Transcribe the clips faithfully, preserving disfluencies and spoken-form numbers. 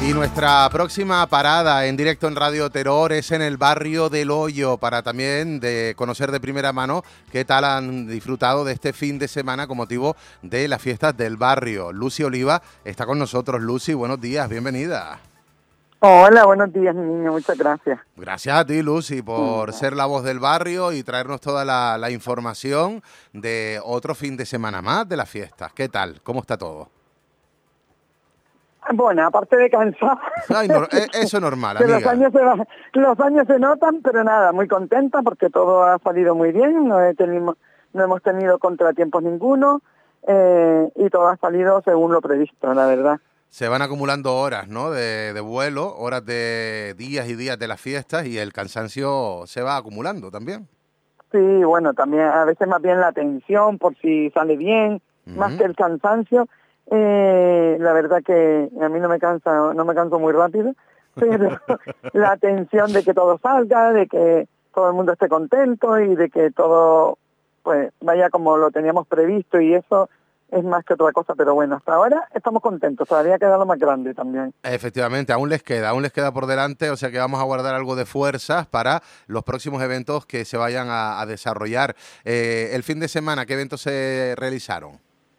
Y nuestra próxima parada en directo en Radio Terror es en el barrio del Hoyo, para también de conocer de primera mano qué tal han disfrutado de este fin de semana con motivo de las fiestas del barrio. Lucy Oliva está con nosotros. Lucy, buenos días, bienvenida. Hola, buenos días, mi niño, muchas gracias. Gracias a ti, Lucy, por sí. ser la voz del barrio y traernos toda la, la información de otro fin de semana más de las fiestas. ¿Qué tal? ¿Cómo está todo? Bueno, aparte de cansar. Ay, no, eso es normal, amiga. Los años, se va, los años se notan, pero nada, muy contenta porque todo ha salido muy bien, no, he tenido, no hemos tenido contratiempos ninguno eh, y todo ha salido según lo previsto, la verdad. Se van acumulando horas, ¿no?, de, de vuelo, horas de días y días de las fiestas, y el cansancio se va acumulando también. Sí, bueno, también a veces más bien la tensión por si sale bien, uh-huh. más que el cansancio. Eh, la verdad que a mí no me cansa, no me canso muy rápido, pero la tensión de que todo salga, de que todo el mundo esté contento y de que todo pues vaya como lo teníamos previsto, y eso es más que otra cosa, pero bueno, hasta ahora estamos contentos, todavía queda lo más grande también. Efectivamente, aún les queda, aún les queda por delante, o sea que vamos a guardar algo de fuerzas para los próximos eventos que se vayan a, a desarrollar. Eh, el fin de semana, ¿qué eventos se realizaron?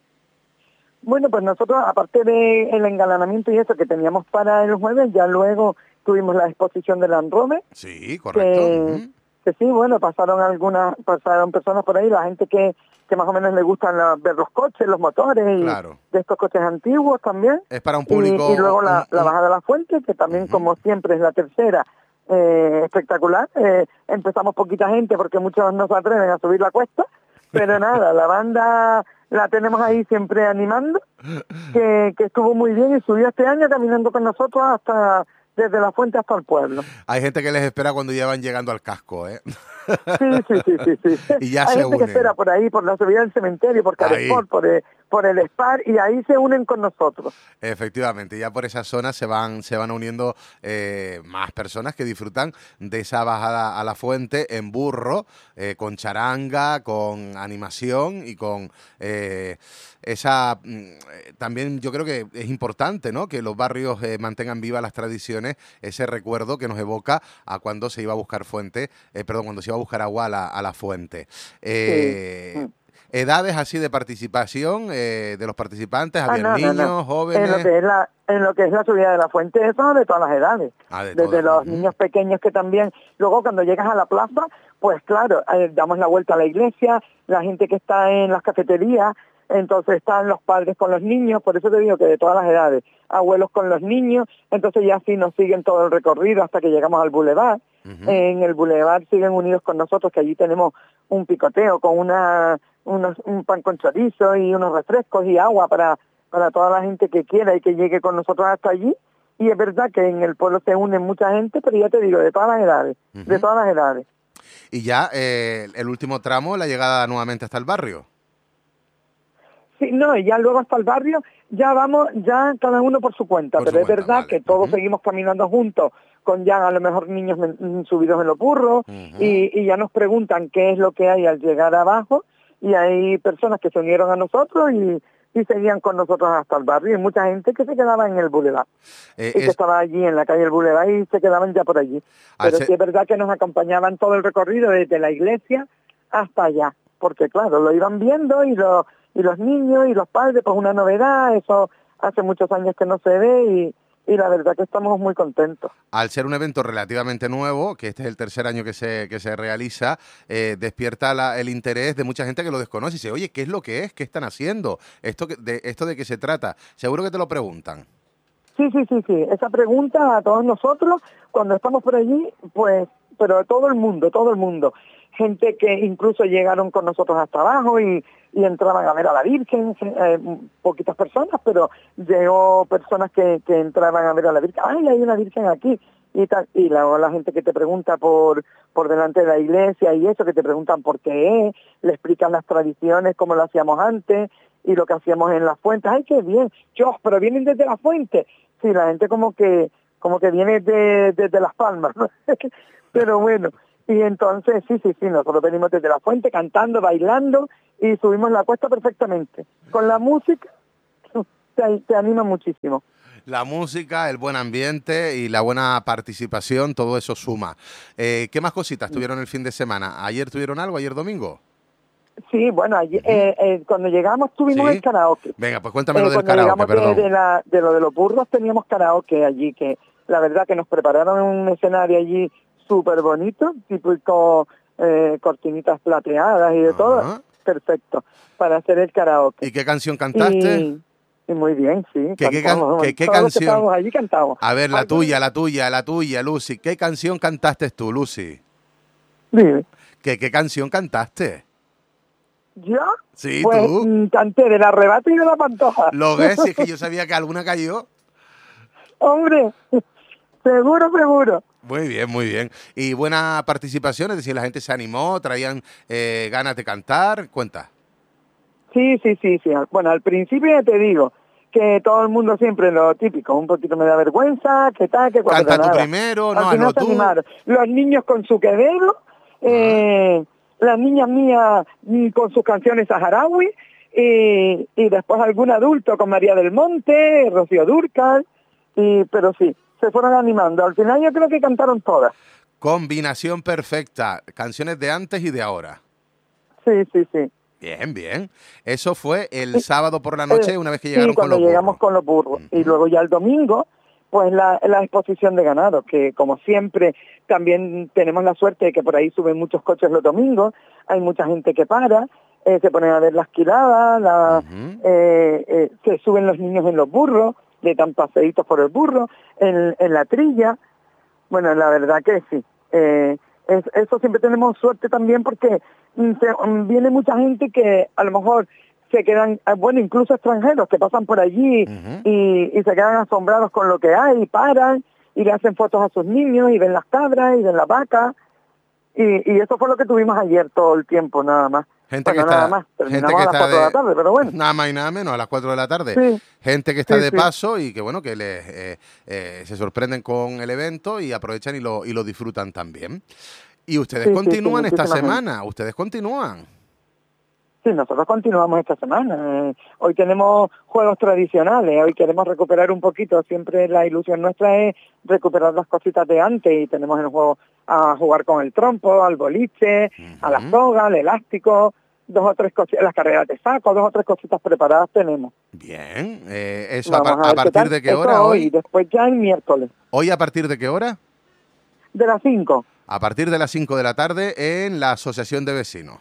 Bueno, pues nosotros, aparte del engalanamiento y eso que teníamos para el jueves, ya luego tuvimos la exposición de Land Rover. Sí, correcto. Que, uh-huh. que sí, bueno, pasaron algunas, pasaron personas por ahí, la gente que, que más o menos le gustan la, ver los coches, los motores y claro. de estos coches antiguos también. Es para un público... Y, y luego la, un, la bajada de la fuente, que también, uh-huh. como siempre, es la tercera, eh, espectacular. Eh, empezamos poquita gente porque muchos no se atreven a subir la cuesta, pero nada, la banda... la tenemos ahí siempre animando, que, que estuvo muy bien y subió este año caminando con nosotros hasta desde la fuente hasta el pueblo. Hay gente que les espera cuando ya van llegando al casco, ¿eh? Sí, sí, sí, sí, sí. Y ya Hay se gente unen. que espera por ahí, por la subida del cementerio, por Carrefour, por el, por el Spar, y ahí se unen con nosotros. Efectivamente, ya por esa zona se van se van uniendo eh, más personas que disfrutan de esa bajada a la fuente en burro, eh, con charanga, con animación y con eh, esa... Mm, también yo creo que es importante, ¿no?, que los barrios eh, mantengan vivas las tradiciones, ese recuerdo que nos evoca a cuando se iba a buscar fuente, eh, perdón, cuando se iba a buscar agua a la, a la fuente. Eh, sí. ¿Edades así de participación eh, de los participantes? Ah, ¿Había no, niños, no, no. jóvenes? En lo que es la, en lo que es la subida de la fuente, eso de todas las edades. Ah, de Desde todas. los uh-huh. niños pequeños que también... Luego cuando llegas a la plaza, pues claro, eh, damos la vuelta a la iglesia, la gente que está en las cafeterías, entonces están los padres con los niños, por eso te digo que de todas las edades, abuelos con los niños, entonces ya sí nos siguen todo el recorrido hasta que llegamos al bulevar. Uh-huh. En el bulevar siguen unidos con nosotros, que allí tenemos un picoteo con una unos, un pan con chorizo y unos refrescos y agua para, para toda la gente que quiera y que llegue con nosotros hasta allí. Y es verdad que en el pueblo se une mucha gente, pero ya te digo, de todas las edades, uh-huh. de todas las edades. Y ya eh, el último tramo, la llegada nuevamente hasta el barrio. Sí, no, y ya luego hasta el barrio, ya vamos, ya cada uno por su cuenta, por pero su es cuenta, verdad vale. que todos uh-huh. seguimos caminando juntos, con ya a lo mejor niños subidos en los burros, uh-huh. y, y ya nos preguntan qué es lo que hay al llegar abajo, y hay personas que se unieron a nosotros y, y seguían con nosotros hasta el barrio, y mucha gente que se quedaba en el bulevar, eh, y es... que estaba allí en la calle del bulevar y se quedaban ya por allí. Pero ser... sí es verdad que nos acompañaban todo el recorrido desde la iglesia hasta allá, porque claro, lo iban viendo y lo... y los niños y los padres, pues una novedad, eso hace muchos años que no se ve y, y la verdad que estamos muy contentos. Al ser un evento relativamente nuevo, que este es el tercer año que se que se realiza, eh, despierta la, el interés de mucha gente que lo desconoce y dice, oye, ¿qué es lo que es? ¿Qué están haciendo? ¿Esto de, esto de qué se trata? Seguro que te lo preguntan. Sí, sí, sí, sí, esa pregunta a todos nosotros, cuando estamos por allí, pues, pero todo el mundo, todo el mundo. Gente que incluso llegaron con nosotros hasta abajo y, y entraban a ver a la Virgen, eh, poquitas personas, pero llegó personas que, que entraban a ver a la Virgen. ¡Ay, hay una Virgen aquí! Y tal, y luego la gente que te pregunta por por delante de la iglesia y eso, que te preguntan por qué es, le explican las tradiciones, cómo lo hacíamos antes y lo que hacíamos en las fuentes. ¡Ay, qué bien! ¡Yo, pero vienen desde la fuente! Sí, la gente como que como que viene de, desde Las Palmas, ¿no? Pero bueno... Y entonces, sí, sí, sí, nosotros venimos desde la fuente cantando, bailando y subimos la cuesta perfectamente. Con la música te, te anima muchísimo. La música, el buen ambiente y la buena participación, todo eso suma. Eh, ¿Qué más cositas tuvieron el fin de semana? ¿Ayer tuvieron algo? ¿Ayer domingo? Sí, bueno, allí, Uh-huh. eh, eh, cuando llegamos tuvimos ¿Sí? el karaoke. Venga, pues cuéntame lo Eh, del cuando karaoke, llegamos de, perdón. de, la, de lo de los burros teníamos karaoke allí, que la verdad que nos prepararon un escenario allí súper bonito, típico eh, cortinitas plateadas y de todo, Ajá. perfecto, para hacer el karaoke. ¿Y qué canción cantaste? Y, y muy bien, sí, ¿Qué, qué, can- cantamos, qué- qué todos los que canción? estábamos allí cantamos. A ver, la Algunos- tuya, la tuya, la tuya, Lucy. ¿Qué canción cantaste tú, Lucy? Dime. ¿Qué, qué canción cantaste? ¿Yo? Sí, Pues tú. mm, canté del arrebato y de la pantoja. Lo ves, si es que yo sabía que alguna cayó. Hombre, seguro, seguro. Muy bien, muy bien. Y buena participación, es decir, la gente se animó, traían eh, ganas de cantar. Cuenta. Sí, sí, sí, sí. Bueno, al principio ya te digo que todo el mundo siempre lo típico, un poquito me da vergüenza, que tal, que cuando Canta tú nada. primero, no, Al final hazlo se tú. animaron. Los niños con su quevedo, eh, las niñas mías mm, con sus canciones saharaui, y, y después algún adulto con María del Monte, Rocío Dúrcal, y, pero sí, se fueron animando. Al final yo creo que cantaron todas. Combinación perfecta. Canciones de antes y de ahora. Sí, sí, sí. Bien, bien. Eso fue el Sí. sábado por la noche, Eh, una vez que llegaron sí, cuando con los llegamos burros. con los burros. Ujú. Y luego ya el domingo, pues la, la exposición de ganado, que como siempre también tenemos la suerte de que por ahí suben muchos coches los domingos, hay mucha gente que para, eh, se ponen a ver las quiladas, la, Ujú. eh, eh, se suben los niños en los burros, le dan paseitos por el burro, en, en la trilla. Bueno, la verdad que sí. Eh, es- eso siempre tenemos suerte también porque mm, se- mm, viene mucha gente que a lo mejor se quedan, ah, bueno, incluso extranjeros que pasan por allí Ujú. y, y se quedan asombrados con lo que hay, y paran y le hacen fotos a sus niños y ven las cabras y ven las vacas. Y, y eso fue lo que tuvimos ayer todo el tiempo, nada más. Gente que Bueno, nada está, más. gente Terminamos que a las está cuatro de la de tarde, pero bueno. nada más y nada menos a las cuatro de la tarde. Sí, Gente que está sí, de sí. paso y que bueno, que les eh, eh, se sorprenden con el evento y aprovechan y lo, y lo disfrutan también. Y ustedes Sí, sí, sí, continúan esta muchísima gente. semana, ustedes continúan. Sí, nosotros continuamos esta semana. Eh, hoy tenemos juegos tradicionales, hoy queremos recuperar un poquito, siempre la ilusión nuestra es recuperar las cositas de antes y tenemos el juego a jugar con el trompo, al boliche, a la Ujú. soga, al elástico, dos o tres cositas, las carreras de saco, dos o tres cositas preparadas tenemos. Bien, eh, eso a, Vamos par- a a ver qué partir tal. de qué Eso hora hoy, hoy. después ya el miércoles, Hoy a partir de qué hora? de las cinco. A partir de las cinco de la tarde en la Asociación de Vecinos.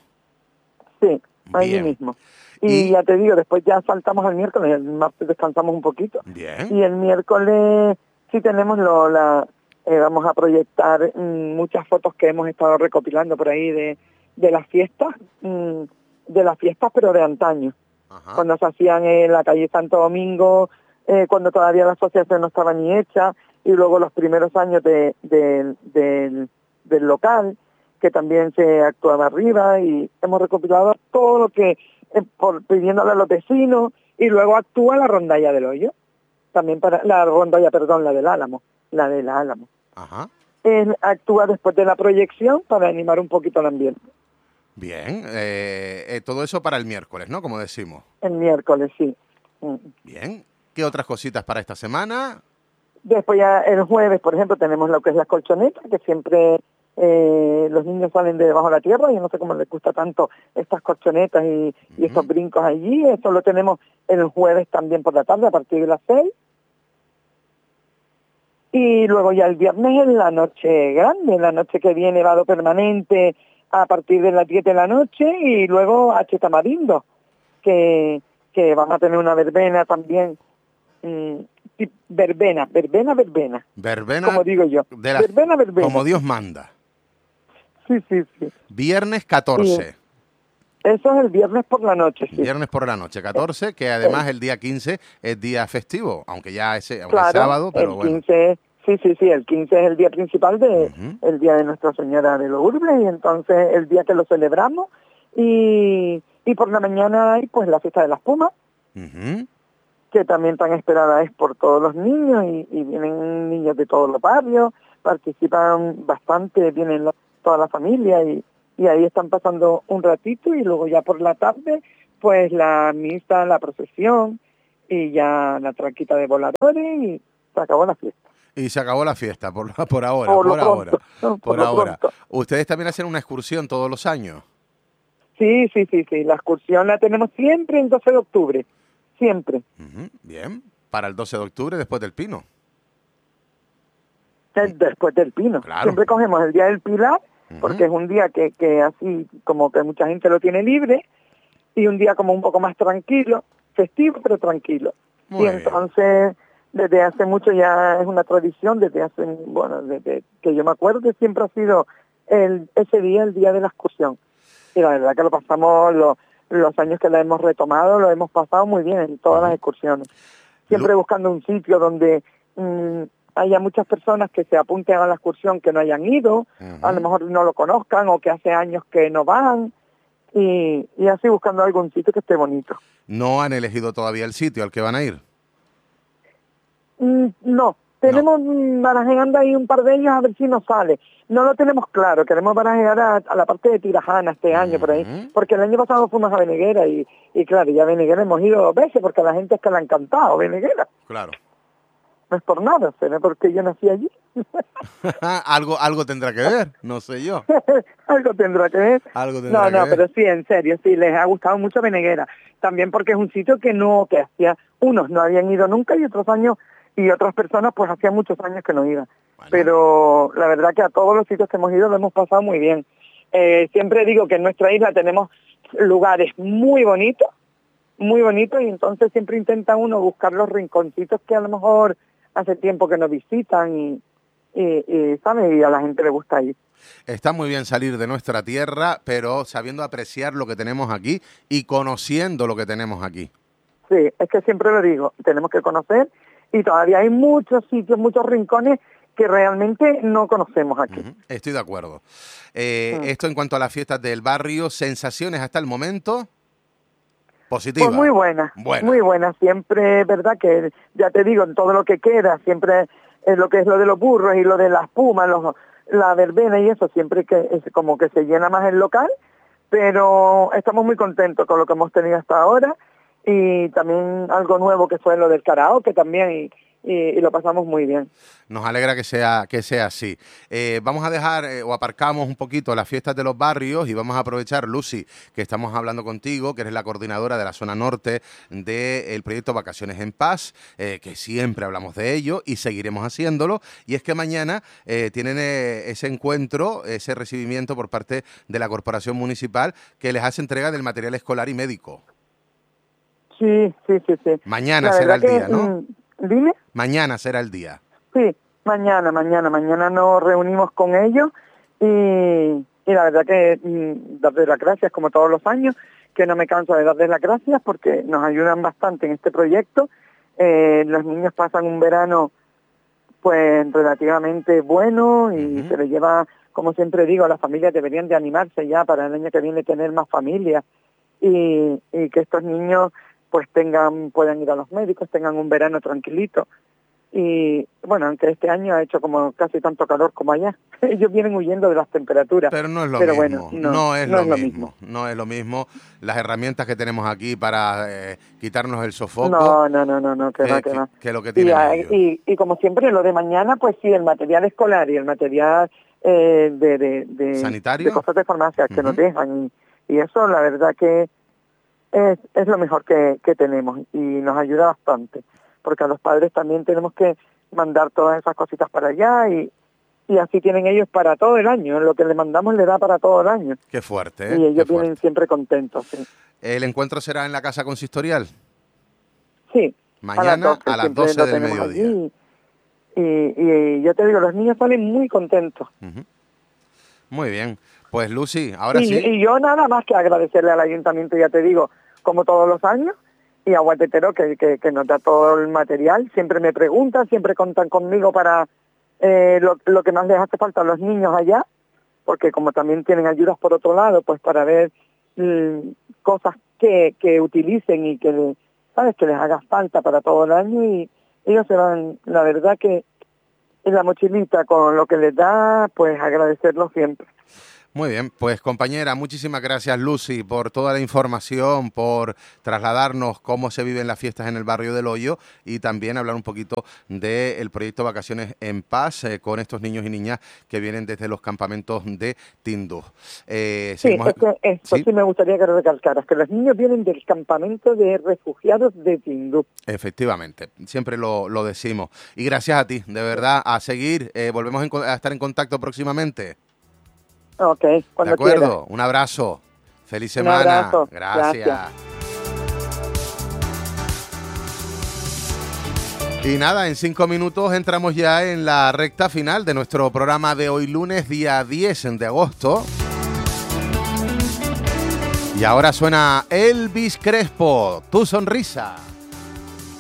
Sí, allí Bien. mismo. Y, Y ya te digo, después ya saltamos al miércoles, el martes descansamos un poquito. bien. Y el miércoles sí tenemos lo, la, eh, vamos a proyectar mm, muchas fotos que hemos estado recopilando por ahí de, de las fiestas, mm, de las fiestas pero de antaño, Ajá. cuando se hacían en la calle Santo Domingo, eh, cuando todavía la asociación no estaba ni hecha, y luego los primeros años de, de- del, del local, que también se actuaba arriba, y hemos recopilado todo lo que, eh, por, pidiéndole a los vecinos, y luego actúa la rondalla del hoyo, también para, la rondalla, perdón, la del Álamo, la del Álamo. Ajá. Él actúa después de la proyección para animar un poquito el ambiente. Bien. Eh, eh, todo eso para el miércoles, ¿no? Como decimos. El miércoles, sí. Mm. Bien. ¿Qué otras cositas para esta semana? Después ya el jueves, por ejemplo, tenemos lo que es las colchonetas, que siempre eh, los niños salen de debajo de la tierra, y no sé cómo les gusta tanto estas colchonetas y, y estos brincos allí. Eso lo tenemos el jueves también por la tarde a partir de las seis. Y luego ya el viernes en la noche grande, la noche que viene vado permanente a partir de las diez de la noche, y luego H. Tamarindo, que, que van a tener una verbena también, mm, tip- verbena, verbena, verbena, Verbena. como digo yo, de la- verbena, verbena. Como Dios manda. Sí, sí, sí. Viernes catorce. Eso es el viernes por la noche, sí. Viernes por la noche, catorce, que además el día quince es día festivo, aunque ya es, aunque es Claro, sábado, pero el bueno. quince, sí, sí, sí, el quince es el día principal de Ujú. el día de Nuestra Señora de Lourdes, y entonces el día que lo celebramos, y, y por la mañana hay pues la fiesta de las Pumas, Ujú. que también tan esperada es por todos los niños, y, y vienen niños de todos los barrios, participan bastante, vienen la- toda la familia, y, y ahí están pasando un ratito, y luego ya por la tarde pues la misa, la procesión, y ya la tranquita de voladores y se acabó la fiesta. Y se acabó la fiesta, por, por ahora, Por, por, lo ahora, pronto, ¿no? por, por lo ahora. pronto. ¿Ustedes también hacen una excursión todos los años? Sí, sí, sí, sí, la excursión la tenemos siempre el doce de octubre, siempre. Uh-huh. Bien, para el doce de octubre después del Pino. El, después del Pino. Claro. Siempre cogemos el Día del Pilar, Uh-huh. porque es un día que, que así como que mucha gente lo tiene libre, y un día como un poco más tranquilo, festivo pero tranquilo. Muy y entonces, desde hace mucho ya es una tradición, desde hace, bueno, desde que yo me acuerdo que siempre ha sido el, ese día, el día de la excursión. Y la verdad que lo pasamos, lo, los años que la hemos retomado, lo hemos pasado muy bien en todas Uh-huh. las excursiones. Siempre Lo... buscando un sitio donde mmm, haya muchas personas que se apunten a la excursión que no hayan ido, Uh-huh. a lo mejor no lo conozcan o que hace años que no van, y, y así buscando algún sitio que esté bonito. ¿No han elegido todavía el sitio al que van a ir? Mm, no, tenemos no. barajeando ahí un par de ellos a ver si nos sale. No lo tenemos claro, queremos barajear a, a la parte de Tirajana este año, uh-huh. por ahí, porque el año pasado fuimos a Beneguera y, y claro, ya a Beneguera hemos ido dos veces porque a la gente es que le ha encantado Beneguera. Claro. No es por nada, será porque yo nací allí. algo algo tendrá que ver, no sé yo. algo tendrá que ver. Algo tendrá no, que no, ver. pero sí, en serio, sí, les ha gustado mucho Beneguera. También porque es un sitio que no, que hacía, unos no habían ido nunca y otros años, y otras personas pues hacía muchos años que no iban. Bueno. Pero la verdad que a todos los sitios que hemos ido lo hemos pasado muy bien. Eh, siempre digo que en nuestra isla tenemos lugares muy bonitos, muy bonitos, y entonces siempre intenta uno buscar los rinconcitos que a lo mejor hace tiempo que nos visitan y, y, y, ¿sabes? Y a la gente le gusta ir. Está muy bien salir de nuestra tierra, pero sabiendo apreciar lo que tenemos aquí y conociendo lo que tenemos aquí. Sí, es que siempre lo digo, tenemos que conocer, y todavía hay muchos sitios, muchos rincones que realmente no conocemos aquí. Uh-huh. Estoy de acuerdo. Eh, uh-huh. Esto en cuanto a las fiestas del barrio, ¿sensaciones hasta el momento? Positiva. Pues muy buena, buena, muy buena. Siempre, verdad que, ya te digo, en todo lo que queda, siempre es lo que es lo de los burros y lo de las pumas, los, la verbena y eso, siempre que es como que se llena más el local, pero estamos muy contentos con lo que hemos tenido hasta ahora, y también algo nuevo que fue lo del karaoke también, y, y, y lo pasamos muy bien. Nos alegra que sea que sea así. Eh, vamos a dejar eh, o aparcamos un poquito las fiestas de los barrios y vamos a aprovechar, Lucy, que estamos hablando contigo, que eres la coordinadora de la zona norte del proyecto Vacaciones en Paz, eh, que siempre hablamos de ello y seguiremos haciéndolo. Y es que mañana eh, tienen eh, ese encuentro, ese recibimiento por parte de la Corporación Municipal que les hace entrega del material escolar y médico. Sí, sí, sí, sí. Mañana la será el que, día, ¿no? Dime. Mañana será el día. Sí, mañana, mañana, mañana nos reunimos con ellos y, y la verdad que mm, darles las gracias como todos los años, que no me canso de darles las gracias porque nos ayudan bastante en este proyecto. Eh, los niños pasan un verano pues relativamente bueno y uh-huh. se les lleva, como siempre digo, las familias deberían de animarse ya para el año que viene tener más familias y, y que estos niños pues tengan, puedan ir a los médicos, tengan un verano tranquilito. Y bueno, aunque este año ha hecho como casi tanto calor como allá, ellos vienen huyendo de las temperaturas. Pero no es lo Pero mismo, bueno, no, no, es, no lo es lo mismo, mismo. No es lo mismo. Las herramientas que tenemos aquí para eh, quitarnos el sofoco. No, no, no, no, no que, que va, que, que va. Que lo que tienen y, ellos. Y, y como siempre, lo de mañana, pues sí, el material escolar y el material eh, de, de, de, ¿sanitario? de cosas de farmacia que uh-huh. nos dejan. Y, y eso, la verdad que es, es lo mejor que, que tenemos y nos ayuda bastante. Porque a los padres también tenemos que mandar todas esas cositas para allá y, y así tienen ellos para todo el año. Lo que les mandamos les da para todo el año. Qué fuerte, ¿eh? Y ellos Qué vienen fuerte. siempre contentos, sí. ¿El encuentro será en la Casa Consistorial? Sí. Mañana a las doce, a las doce del mediodía. Y, y, y yo te digo, los niños salen muy contentos. Uh-huh. Muy bien. Pues Lucy, ahora y, sí. Y yo nada más que agradecerle al ayuntamiento, ya te digo, como todos los años, y a Guatetero que, que, que nos da todo el material. Siempre me preguntan, siempre contan conmigo para eh, lo, lo que más les hace falta a los niños allá, porque como también tienen ayudas por otro lado, pues para ver mm, cosas que, que utilicen y que, ¿sabes?, que les haga falta para todo el año, y ellos se van, la verdad que en la mochilita con lo que les da, pues agradecerlo siempre. Muy bien, pues compañera, muchísimas gracias Lucy por toda la información, por trasladarnos cómo se viven las fiestas en el barrio del Hoyo y también hablar un poquito del proyecto Vacaciones en Paz eh, con estos niños y niñas que vienen desde los campamentos de Tinduf. Eh, sí, seguimos... es que esto ¿Sí? sí me gustaría que lo recalcaras, que los niños vienen del campamento de refugiados de Tinduf. Efectivamente, siempre lo, lo decimos. Y gracias a ti, de verdad, a seguir, eh, volvemos en, a estar en contacto próximamente. Ok, cuando De acuerdo, quiera. Un abrazo. Feliz semana. Un abrazo. Gracias. Gracias. Y nada, en cinco minutos entramos ya en la recta final de nuestro programa de hoy lunes, día diez de agosto. Y ahora suena Elvis Crespo, Tu Sonrisa.